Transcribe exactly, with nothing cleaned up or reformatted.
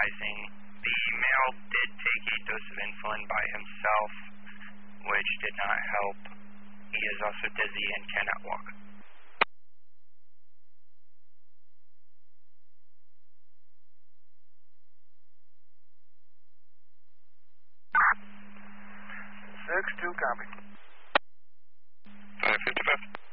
advising the male did take a dose of insulin by himself, which did not help. He is also dizzy and cannot walk. six two, copy. five fifty-five.